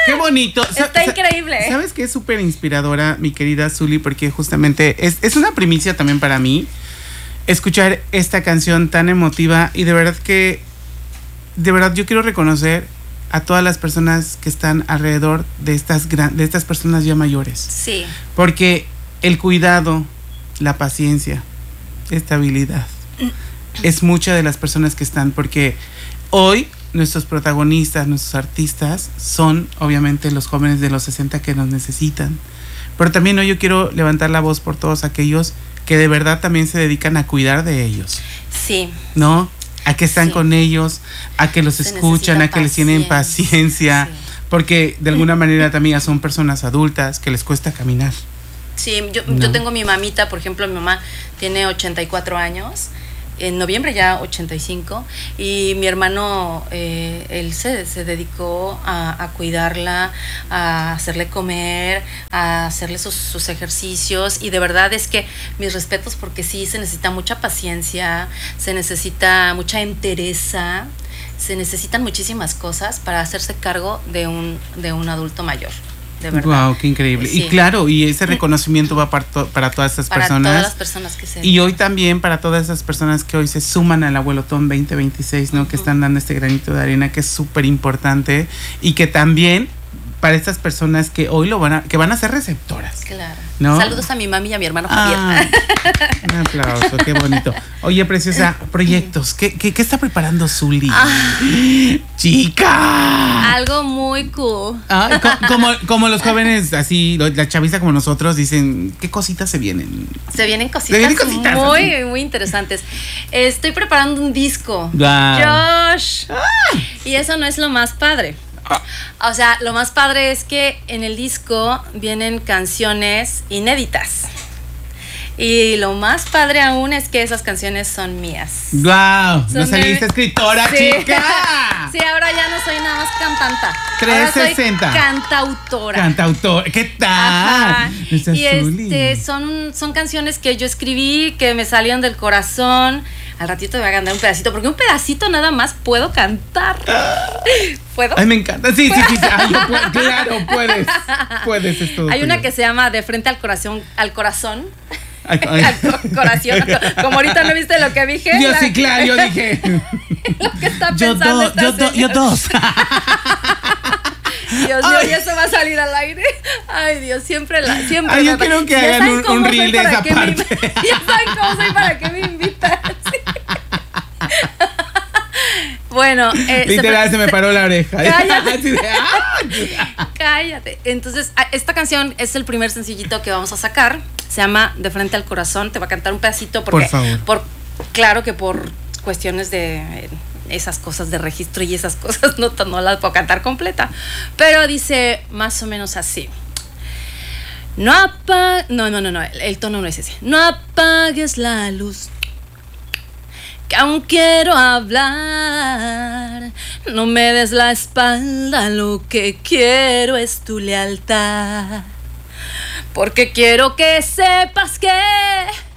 qué bonito. Está increíble. ¿Sabes qué es súper inspiradora, mi querida Zuli? Porque justamente es una primicia también para mí escuchar esta canción tan emotiva y de verdad yo quiero reconocer a todas las personas que están alrededor de estas personas ya mayores. Sí. Porque el cuidado, la paciencia, estabilidad, es mucha de las personas que están, porque hoy nuestros protagonistas, nuestros artistas son obviamente los jóvenes de los 60 que nos necesitan. Pero también hoy yo quiero levantar la voz por todos aquellos que de verdad también se dedican a cuidar de ellos. Sí. ¿No? A que están con ellos, a que los escuchan, a que les tienen paciencia, porque de alguna manera también ya son personas adultas que les cuesta caminar. Sí, yo tengo mi mamita, por ejemplo, mi mamá tiene 84 años, en noviembre ya 85, y mi hermano, él se dedicó a cuidarla, a hacerle comer, a hacerle sus ejercicios, y de verdad es que mis respetos, porque sí se necesita mucha paciencia, se necesita mucha entereza, se necesitan muchísimas cosas para hacerse cargo de un adulto mayor. De verdad. Wow, qué increíble. Sí. Y claro, y ese reconocimiento va para todas estas personas. Para todas las personas que se... Y hoy también para todas esas personas que hoy se suman al Abuelotón 2026, ¿no? Que están dando este granito de arena que es súper importante, y que también para estas personas que hoy que van a ser receptoras. Claro. ¿No? Saludos a mi mami y a mi hermano Javier. Un aplauso, qué bonito. Oye, preciosa, proyectos. ¿Qué está preparando Zuli? ¡Chica! Algo muy cool. Como los jóvenes, así, la chaviza como nosotros, dicen, ¿qué cositas se vienen? Se vienen cositas muy, muy interesantes. Estoy preparando un disco. Wow. Josh. Y eso no es lo más padre. O sea, lo más padre es que en el disco vienen canciones inéditas. Y lo más padre aún es que esas canciones son mías. ¡Wow! ¿No saliste escritora, sí. Chica? Sí, ahora ya no soy nada más cantanta. 360. Ahora soy cantautora. Cantautora, ¿qué tal? Y son canciones que yo escribí, que me salieron del corazón. Al ratito me voy a cantar un pedacito, porque un pedacito nada más puedo cantar. ¿Puedo? Ay, me encanta. Sí. Ay, claro, puedes. Es todo. Hay una que se llama De frente al corazón. Ay. Al corazón. Como ahorita no viste lo que dije. Yo sí, claro, yo dije. Lo que está pensando yo dos. Dios mío, y eso va a salir al aire. Ay, Dios, siempre. Ay, yo quiero que hagan un reel de esa parte. Ya saben cómo soy, para que me invitan. Sí. Bueno, literal se me paró la oreja. Cállate. Cállate. Entonces, esta canción es el primer sencillito que vamos a sacar. Se llama De frente al corazón. Te va a cantar un pedacito porque, por favor. Claro que por cuestiones de esas cosas de registro y esas cosas no las puedo cantar completa. Pero dice más o menos así. No, el tono no es ese. No apagues la luz, que aún quiero hablar. No me des la espalda, lo que quiero es tu lealtad. Porque quiero que sepas que